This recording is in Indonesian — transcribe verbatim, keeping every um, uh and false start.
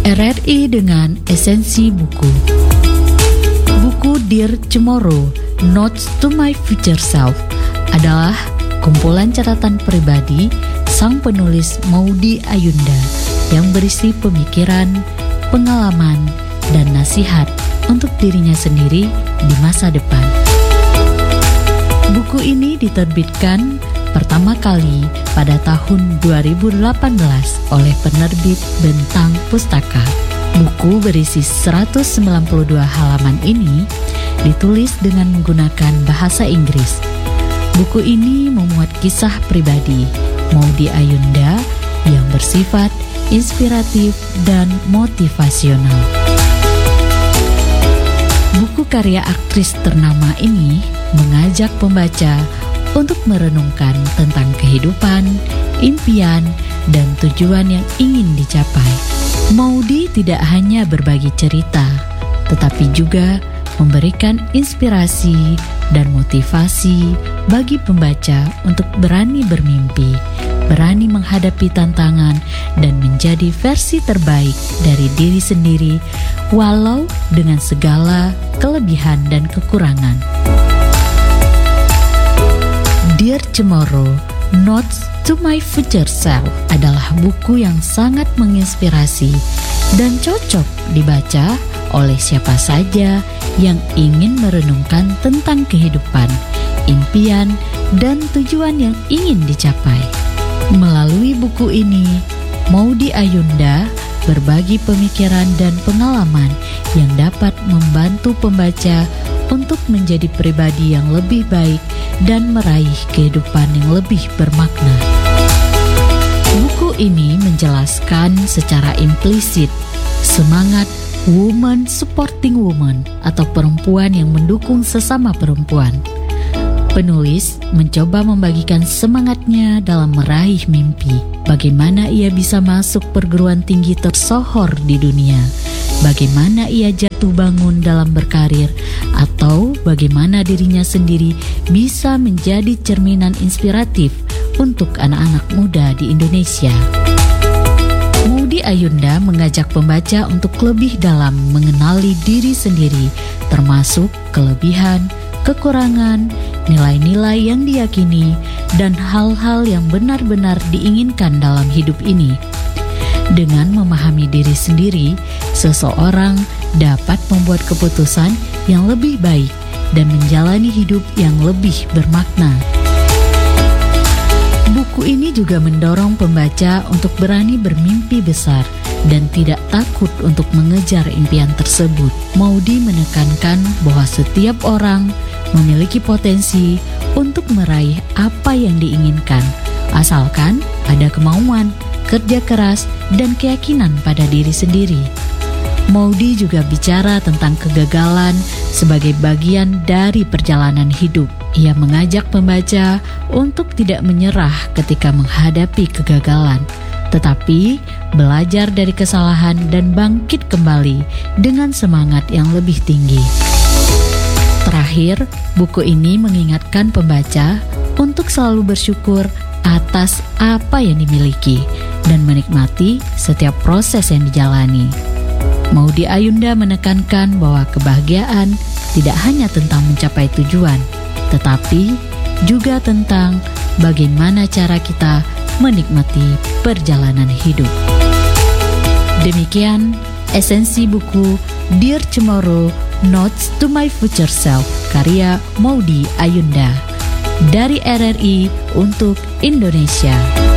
R R I dengan esensi buku. Buku Dear Tomorrow, Notes to My Future Self adalah kumpulan catatan pribadi sang penulis Maudy Ayunda yang berisi pemikiran, pengalaman, dan nasihat untuk dirinya sendiri di masa depan. Buku ini diterbitkan pertama kali pada tahun dua ribu delapan belas oleh penerbit Bentang Pustaka. Buku berisi seratus sembilan puluh dua halaman ini ditulis dengan menggunakan bahasa Inggris. Buku ini memuat kisah pribadi Maudy Ayunda yang bersifat inspiratif dan motivasional. Buku karya aktris ternama ini mengajak pembaca untuk merenungkan tentang kehidupan, impian, dan tujuan yang ingin dicapai. Maudy tidak hanya berbagi cerita, tetapi juga memberikan inspirasi dan motivasi bagi pembaca untuk berani bermimpi, berani menghadapi tantangan, dan menjadi versi terbaik dari diri sendiri, walau dengan segala kelebihan dan kekurangan. Dear Tomorrow, Notes to My Future Self adalah buku yang sangat menginspirasi dan cocok dibaca oleh siapa saja yang ingin merenungkan tentang kehidupan, impian, dan tujuan yang ingin dicapai. Melalui buku ini, Maudy Ayunda berbagi pemikiran dan pengalaman yang dapat membantu pembaca untuk menjadi pribadi yang lebih baik dan meraih kehidupan yang lebih bermakna. Buku ini menjelaskan secara implisit semangat woman supporting woman atau perempuan yang mendukung sesama perempuan. Penulis mencoba membagikan semangatnya dalam meraih mimpi. Bagaimana ia bisa masuk perguruan tinggi tersohor di dunia, bagaimana ia jatuh bangun dalam berkarir, atau bagaimana dirinya sendiri bisa menjadi cerminan inspiratif untuk anak-anak muda di Indonesia. Maudy Ayunda mengajak pembaca untuk lebih dalam mengenali diri sendiri, termasuk kelebihan, kekurangan, nilai-nilai yang diyakini, dan hal-hal yang benar-benar diinginkan dalam hidup ini. Dengan memahami diri sendiri, seseorang dapat membuat keputusan yang lebih baik dan menjalani hidup yang lebih bermakna. Buku ini juga mendorong pembaca untuk berani bermimpi besar dan tidak takut untuk mengejar impian tersebut. Maudy menekankan bahwa setiap orang memiliki potensi untuk meraih apa yang diinginkan, asalkan ada kemauan, kerja keras, dan keyakinan pada diri sendiri. Maudy juga bicara tentang kegagalan sebagai bagian dari perjalanan hidup. Ia mengajak pembaca untuk tidak menyerah ketika menghadapi kegagalan, tetapi belajar dari kesalahan dan bangkit kembali dengan semangat yang lebih tinggi. Terakhir, buku ini mengingatkan pembaca untuk selalu bersyukur atas apa yang dimiliki dan menikmati setiap proses yang dijalani. Maudy Ayunda menekankan bahwa kebahagiaan tidak hanya tentang mencapai tujuan, tetapi juga tentang bagaimana cara kita menikmati perjalanan hidup. Demikian esensi buku Dear Tomorrow, Notes to My Future Self karya Maudy Ayunda dari R R I untuk Indonesia.